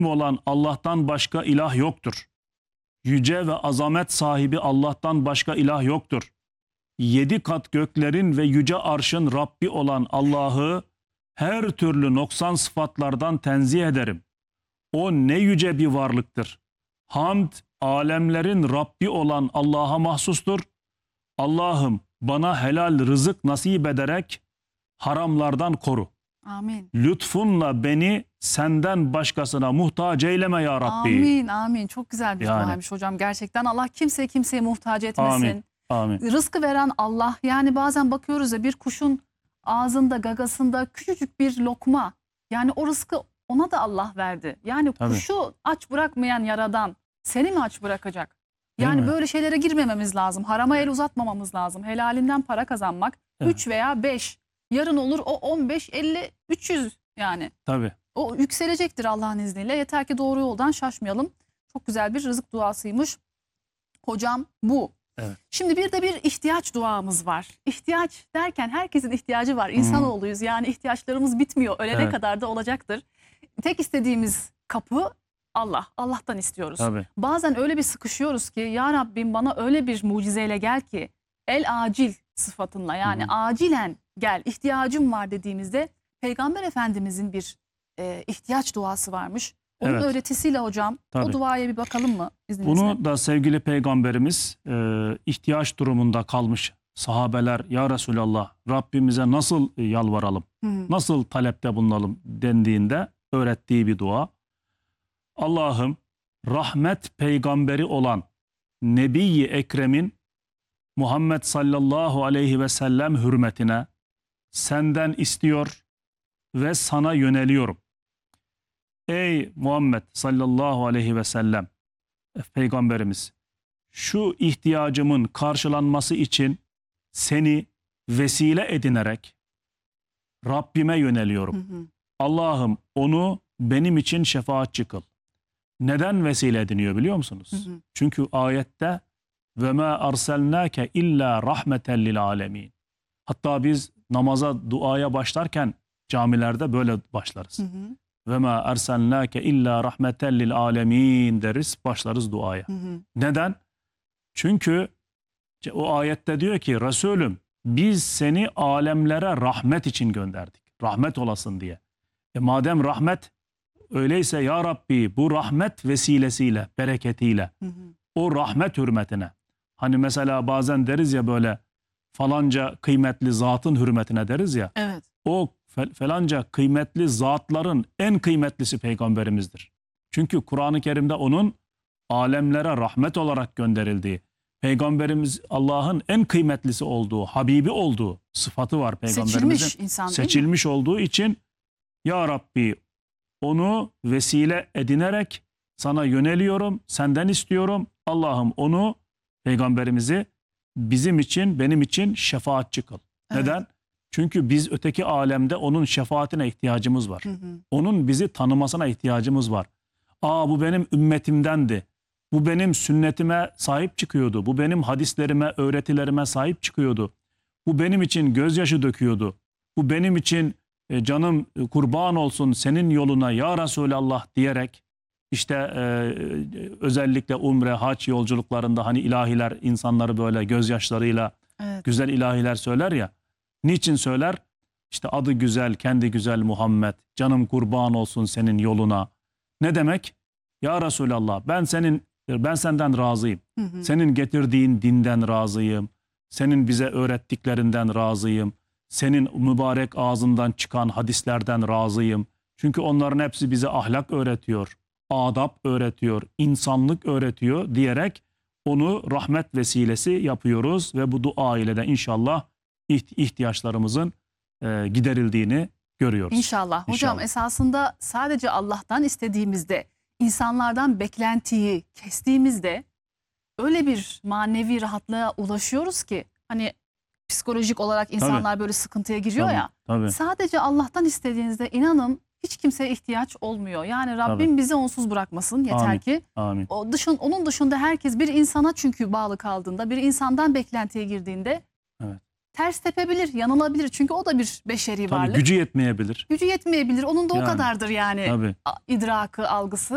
olan Allah'tan başka ilah yoktur. Yüce ve azamet sahibi Allah'tan başka ilah yoktur. 7 kat göklerin ve yüce arşın Rabbi olan Allah'ı her türlü noksan sıfatlardan tenzih ederim. O ne yüce bir varlıktır. Hamd, alemlerin Rabbi olan Allah'a mahsustur. Allah'ım bana helal rızık nasip ederek haramlardan koru. Amin. Lütfunla beni senden başkasına muhtaç eyleme ya Rabbi. Amin, amin. Çok güzel bir duaymış hocam. Gerçekten Allah kimseye muhtaç etmesin. Amin, amin. Rızkı veren Allah. Yani bazen bakıyoruz ya bir kuşun ağzında, gagasında küçücük bir lokma. Yani o rızkı ona da Allah verdi. Yani Tabii. kuşu aç bırakmayan Yaradan seni mi aç bırakacak? Yani böyle şeylere girmememiz lazım. Harama el uzatmamamız lazım. Helalinden para kazanmak. Evet. 3 veya 5. Yarın olur o 15, 50, 300 yani. Tabii. O yükselecektir Allah'ın izniyle. Yeter ki doğru yoldan şaşmayalım. Çok güzel bir rızık duasıymış. Hocam bu. Evet. Şimdi bir de bir ihtiyaç duamız var. İhtiyaç derken herkesin ihtiyacı var. İnsanoğluyuz. Yani ihtiyaçlarımız bitmiyor. Ölene kadar da olacaktır. Tek istediğimiz kapı Allah. Allah'tan istiyoruz. Tabii. Bazen öyle bir sıkışıyoruz ki ya Rabbim bana öyle bir mucizeyle gel ki el acil sıfatınla yani acilen gel ihtiyacım var dediğimizde Peygamber Efendimizin bir ihtiyaç duası varmış. Onun öğretisiyle hocam o duaya bir bakalım mı izninizle? Bunu da sevgili Peygamberimiz ihtiyaç durumunda kalmış sahabeler ya Resulallah Rabbimize nasıl yalvaralım, nasıl talepte bulunalım dendiğinde öğrettiği bir dua. Allah'ım rahmet peygamberi olan Nebi-i Ekrem'in Muhammed sallallahu aleyhi ve sellem hürmetine senden istiyor ve sana yöneliyorum. Ey Muhammed sallallahu aleyhi ve sellem peygamberimiz şu ihtiyacımın karşılanması için seni vesile edinerek Rabbime yöneliyorum. Allah'ım onu benim için şefaatçi kıl. Neden vesile ediniyor biliyor musunuz? Çünkü ayette ve ma arsalnake illa rahmeten lil alemin. Hatta biz namaza, duaya başlarken camilerde böyle başlarız. Ve ma arsalnake illa rahmeten lil alemin deriz, başlarız duaya. Neden? Çünkü o ayette diyor ki Resulüm biz seni alemlere rahmet için gönderdik. Rahmet olasın diye. Madem rahmet öyleyse ya Rabbi bu rahmet vesilesiyle, bereketiyle, o rahmet hürmetine. Hani mesela bazen deriz ya böyle falanca kıymetli zatın hürmetine deriz ya. Evet. O falanca kıymetli zatların en kıymetlisi peygamberimizdir. Çünkü Kur'an-ı Kerim'de onun alemlere rahmet olarak gönderildiği, peygamberimiz Allah'ın en kıymetlisi olduğu, Habibi olduğu sıfatı var peygamberimizin. Seçilmiş insan değil mi? Seçilmiş olduğu için ya Rabbi onu vesile edinerek sana yöneliyorum, senden istiyorum. Allah'ım onu, peygamberimizi bizim için, benim için şefaatçi kıl. Evet. Neden? Çünkü biz öteki alemde onun şefaatine ihtiyacımız var. Onun bizi tanımasına ihtiyacımız var. Bu benim ümmetimdendi. Bu benim sünnetime sahip çıkıyordu. Bu benim hadislerime, öğretilerime sahip çıkıyordu. Bu benim için gözyaşı döküyordu. Bu benim için canım kurban olsun senin yoluna ya Resulallah diyerek işte özellikle umre, hac yolculuklarında hani ilahiler insanları böyle gözyaşlarıyla güzel ilahiler söyler ya. Niçin söyler? İşte adı güzel, kendi güzel Muhammed, canım kurban olsun senin yoluna. Ne demek? Ya Resulallah ben senden razıyım. Senin getirdiğin dinden razıyım. Senin bize öğrettiklerinden razıyım. Senin mübarek ağzından çıkan hadislerden razıyım. Çünkü onların hepsi bize ahlak öğretiyor, adab öğretiyor, insanlık öğretiyor diyerek onu rahmet vesilesi yapıyoruz ve bu dua ile de inşallah ihtiyaçlarımızın giderildiğini görüyoruz. İnşallah. Hocam esasında sadece Allah'tan istediğimizde, insanlardan beklentiyi kestiğimizde öyle bir manevi rahatlığa ulaşıyoruz ki hani psikolojik olarak insanlar böyle sıkıntıya giriyor ya. Sadece Allah'tan istediğinizde inanın hiç kimseye ihtiyaç olmuyor. Yani Rabbim bizi onsuz bırakmasın yeter ki. Amin. Onun dışında herkes bir insana çünkü bağlı kaldığında, bir insandan beklentiye girdiğinde ters tepebilir, yanılabilir. Çünkü o da bir beşeri varlık. Gücü yetmeyebilir. Gücü yetmeyebilir. Onun da o kadardır yani Tabii. idrakı, algısı.